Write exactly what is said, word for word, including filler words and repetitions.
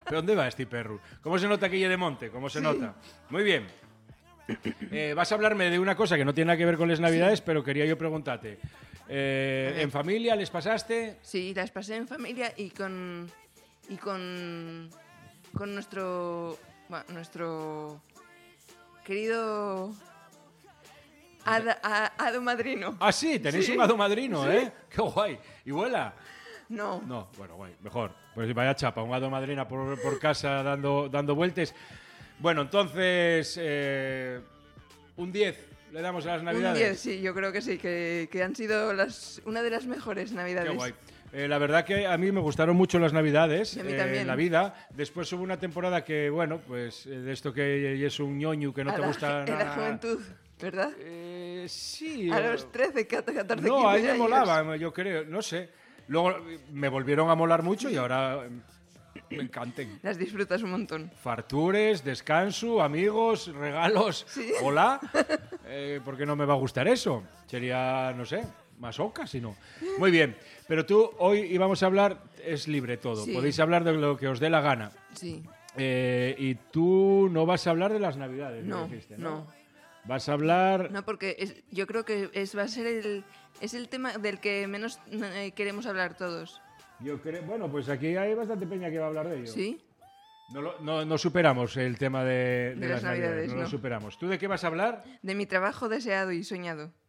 ¿Pero dónde va este perro? ¿Cómo se nota que lle de monte? ¿Cómo se sí. nota? Muy bien. Eh, vas a hablarme de una cosa que no tiene nada que ver con las Navidades, sí. pero quería yo preguntarte. Eh, ¿En familia les pasaste? Sí, las pasé en familia y con... Y con... Con nuestro... Bueno, nuestro... Querido... Hada, hado madrino. Ah, sí, tenéis sí. un hado madrino, sí. ¿eh? Qué guay. ¿Y vuela? No. No, bueno, guay, mejor. Pues vaya chapa, un hado madrina por, por casa dando, dando vueltas. Bueno, entonces, eh, un diez le damos a las Navidades. Un diez, sí, yo creo que sí, que, que han sido las, una de las mejores Navidades. Qué guay. Eh, la verdad que a mí me gustaron mucho las Navidades y a mí eh, también. en la vida. Después hubo una temporada que, bueno, pues eh, de esto que es un ñoño que no a te la, gusta en nada. la juventud, ¿verdad? Eh, sí. A los trece, catorce, quince No, a mí me años. molaba, yo creo, no sé. Luego me volvieron a molar mucho y ahora me encantan. Las disfrutas un montón. Fartures, descanso, amigos, regalos. ¿Sí? Hola. Eh, ¿Por qué no me va a gustar eso? Sería, no sé, más oca, si no. Muy bien, pero tú hoy íbamos a hablar, es libre todo, sí. podéis hablar de lo que os dé la gana. Sí. Eh, y tú no vas a hablar de las Navidades, no, dijiste, ¿no? no. Vas a hablar... No, porque es, yo creo que es, va a ser el, es el tema del que menos eh, queremos hablar todos. Yo creo, bueno, pues aquí hay bastante peña que va a hablar de ello. ¿Sí? No, lo, no, no superamos el tema de, de, de las, las Navidades, Navidades, no, no lo superamos. ¿Tú de qué vas a hablar? De mi trabajo deseado y soñado.